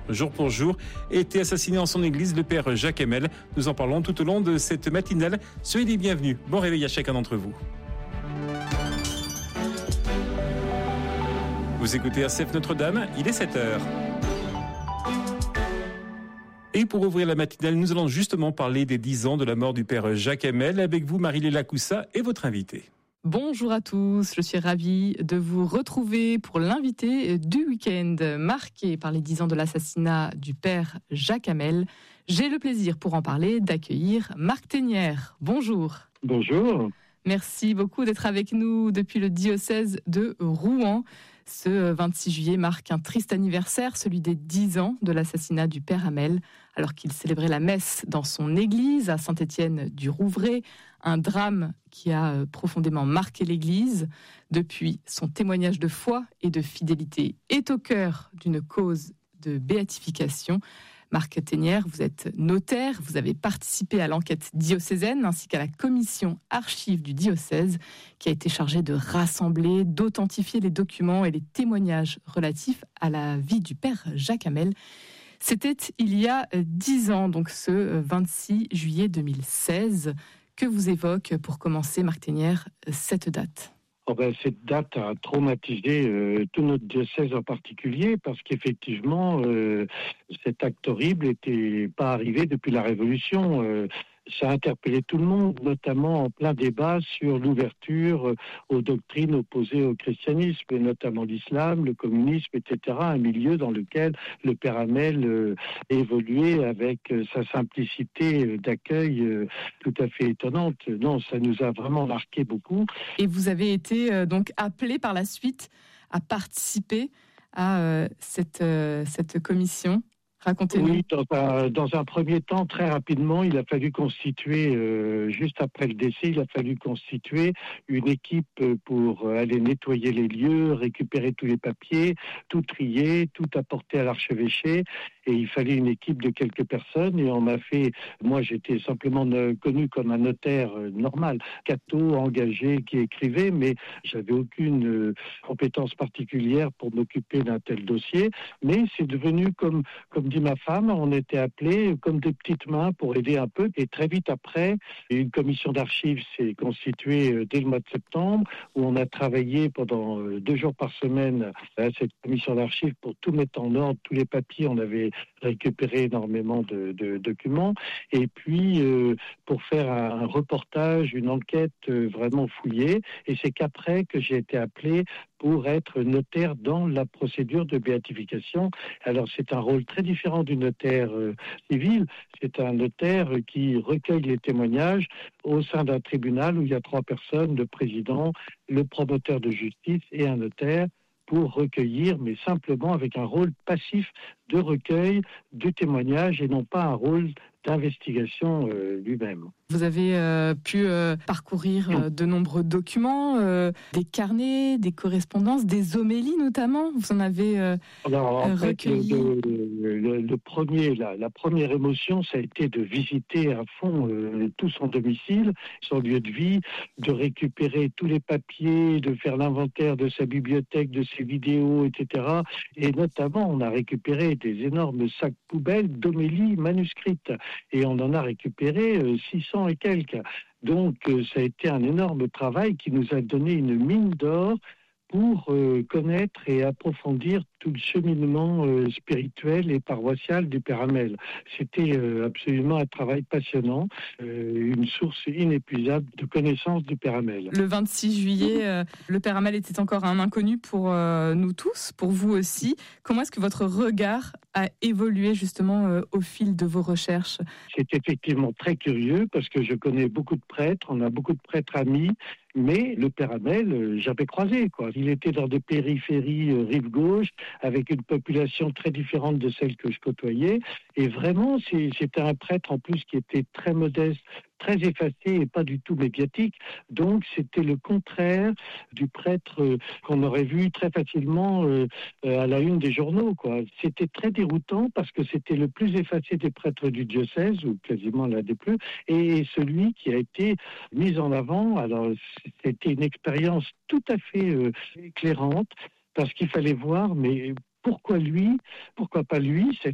jour pour jour, a été assassiné en son église, le père Jacques Hamel. Nous en parlons tout au long de cette matinale. Soyez les bienvenus. Bon réveil à chacun d'entre vous. Vous écoutez RCF Notre-Dame, il est 7h. Et pour ouvrir la matinale, nous allons justement parler des 10 ans de la mort du père Jacques Hamel. Avec vous, Marie-Léla Coussa et votre invité. Bonjour à tous, je suis ravie de vous retrouver pour l'invité du week-end marqué par les 10 ans de l'assassinat du père Jacques Hamel. J'ai le plaisir pour en parler d'accueillir Marc Ténière. Bonjour. Bonjour. Merci beaucoup d'être avec nous depuis le diocèse de Rouen. Ce 26 juillet marque un triste anniversaire, celui des 10 ans de l'assassinat du père Hamel, alors qu'il célébrait la messe dans son église à Saint-Étienne-du-Rouvray, un drame qui a profondément marqué l'église. Depuis, son témoignage de foi et de fidélité est au cœur d'une cause de béatification. Marc Ténière, vous êtes notaire, vous avez participé à l'enquête diocésaine ainsi qu'à la commission archives du diocèse qui a été chargée de rassembler, d'authentifier les documents et les témoignages relatifs à la vie du père Jacques Hamel. C'était il y a 10 ans, donc ce 26 juillet 2016. Que vous évoque, pour commencer, Marc Ténière, cette date ? Cette date a traumatisé tout notre diocèse en particulier parce qu'effectivement, cet acte horrible n'était pas arrivé depuis la Révolution. Ça a interpellé tout le monde, notamment en plein débat sur l'ouverture aux doctrines opposées au christianisme, et notamment l'islam, le communisme, etc. Un milieu dans lequel le père Hamel évoluait avec sa simplicité d'accueil tout à fait étonnante. Non, ça nous a vraiment marqué beaucoup. Et vous avez été donc appelé par la suite à participer à cette commission. Racontez-nous. Oui, dans un premier temps, très rapidement, il a fallu constituer, juste après le décès, il a fallu constituer une équipe pour aller nettoyer les lieux, récupérer tous les papiers, tout trier, tout apporter à l'archevêché. Et il fallait une équipe de quelques personnes et on m'a fait, moi j'étais simplement connu comme un notaire normal, catho, engagé, qui écrivait, mais j'avais aucune compétence particulière pour m'occuper d'un tel dossier. Mais c'est devenu, comme dit ma femme, on était appelés comme des petites mains pour aider un peu. Et très vite après, une commission d'archives s'est constituée dès le mois de septembre, où on a travaillé pendant 2 jours par semaine à cette commission d'archives pour tout mettre en ordre, tous les papiers. On avait récupéré énormément de documents. Et puis, pour faire un reportage, une enquête vraiment fouillée. Et c'est qu'après que j'ai été appelé pour être notaire dans la procédure de béatification. Alors, c'est un rôle très différent du notaire civil. C'est un notaire qui recueille les témoignages au sein d'un tribunal où il y a 3 personnes, le président, le promoteur de justice et un notaire, pour recueillir, mais simplement avec un rôle passif de recueil de témoignages et non pas un rôle d'investigation lui-même. Vous avez pu parcourir de nombreux documents, des carnets, des correspondances, des homélies notamment. Vous en avez recueilli. La première émotion, ça a été de visiter à fond tout son domicile, son lieu de vie, de récupérer tous les papiers, de faire l'inventaire de sa bibliothèque, de ses vidéos, etc. Et notamment, on a récupéré des énormes sacs poubelles d'homélies manuscrites. Et on en a récupéré 600 et quelques. Donc, ça a été un énorme travail qui nous a donné une mine d'or pour connaître et approfondir tout le cheminement spirituel et paroissial du père Hamel. C'était absolument un travail passionnant, une source inépuisable de connaissances du père Hamel. Le 26 juillet, le père Hamel était encore un inconnu pour nous tous, pour vous aussi. Comment est-ce que votre regard a évolué justement au fil de vos recherches ? C'est effectivement très curieux parce que je connais beaucoup de prêtres, on a beaucoup de prêtres amis, mais le père Hamel, j'avais croisé, quoi. Il était dans des périphéries rive gauche, avec une population très différente de celle que je côtoyais. Et vraiment, c'était un prêtre en plus qui était très modeste, très effacé et pas du tout médiatique. Donc, c'était le contraire du prêtre qu'on aurait vu très facilement à la une des journaux, quoi. C'était très déroutant parce que c'était le plus effacé des prêtres du diocèse, ou quasiment l'un des plus, et celui qui a été mis en avant. Alors, c'était une expérience tout à fait éclairante parce qu'il fallait voir, mais pourquoi lui ? Pourquoi pas lui ?